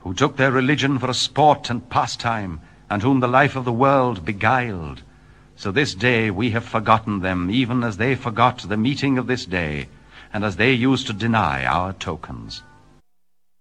who took their religion for a sport and pastime, and whom the life of the world beguiled. So this day we have forgotten them, even as they forgot the meeting of this day, and as they used to deny our tokens.